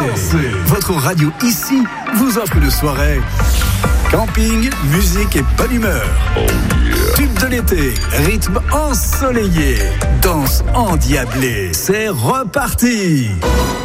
Votre radio ici vous offre une soirée. Camping, musique et bonne humeur. Tube de l'été, rythme ensoleillé, danse endiablée. C'est reparti.